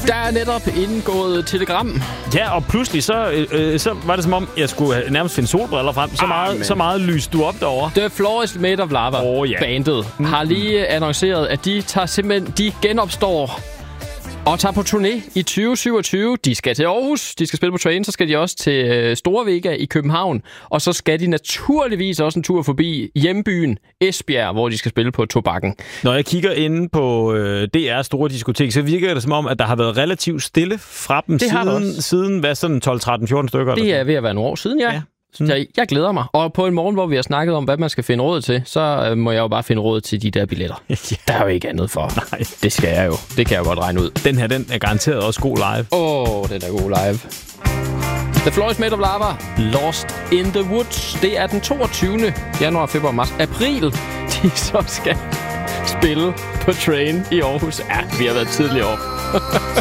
Der er netop indgået telegram. Ja, og pludselig så var det som om, jeg skulle nærmest finde solbriller frem. Så meget lyste du op derovre. The Floor is Made of Lava, bandet, har lige annonceret, at de genopstår og tager på turné i 2027. De skal til Aarhus, de skal spille på Train, så skal de også til Store Vega i København. Og så skal de naturligvis også en tur forbi hjembyen Esbjerg, hvor de skal spille på Tobakken. Når jeg kigger inde på DR's store diskotek, så virker det som om, at der har været relativt stille fra dem siden hvad, sådan 12, 13, 14 stykker? Det er ved at være nogle år siden, ja. Så jeg glæder mig. Og på en morgen, hvor vi har snakket om, hvad man skal finde råd til, så må jeg jo bare finde råd til de der billetter. Ja. Der er jo ikke andet for. Nej. Det skal jeg jo. Det kan jeg jo godt regne ud. Den her, den er garanteret også god live. Den er god live. The Floor is Made of Lava, Lost in the Woods. Det er den 22. januar, februar, marts, april, de så skal spille på Train i Aarhus. Ja, vi har været tidligere op.